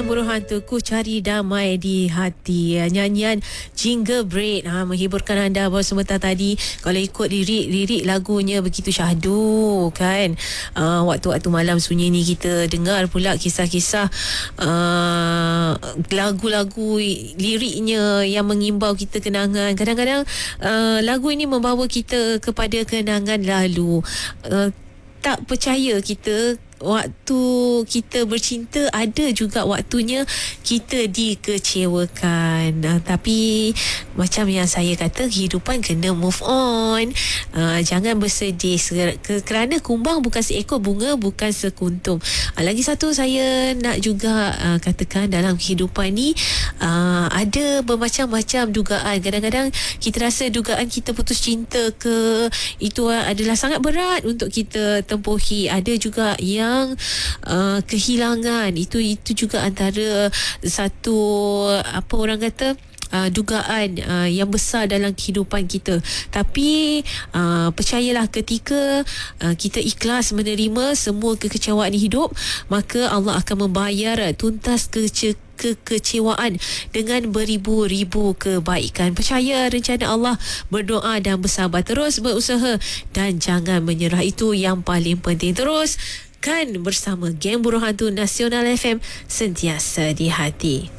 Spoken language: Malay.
Buruh Hantu, Ku Cari Damai di Hati. Nyanyian Gingerbread menghiburkan anda bahawa sebentar tadi. Kalau ikut lirik lagunya begitu syahdu kan. Waktu-waktu malam sunyi ni kita dengar pula kisah-kisah lagu-lagu liriknya yang mengimbau kita kenangan. Kadang-kadang lagu ini membawa kita kepada kenangan lalu. Tak percaya kita, waktu kita bercinta ada juga waktunya kita dikecewakan. Tapi macam yang saya kata, kehidupan kena move on. Jangan bersedih kerana kumbang bukan seekor bunga, bukan sekuntum. Lagi satu saya nak juga katakan, dalam kehidupan ni ada bermacam-macam dugaan. Kadang-kadang kita rasa dugaan kita putus cinta itu adalah sangat berat untuk kita tempuhi. Ada juga yang kehilangan, itu juga antara satu orang kata dugaan yang besar dalam kehidupan kita. Tapi percayalah, ketika kita ikhlas menerima semua kekecewaan hidup, maka Allah akan membayar tuntas kekecewaan dengan beribu-ribu kebaikan. Percaya rencana Allah, berdoa dan bersabar, terus berusaha dan jangan menyerah. Itu yang paling penting. Terus kan bersama Geng Buruh Hantu Nasional FM, sentiasa di hati.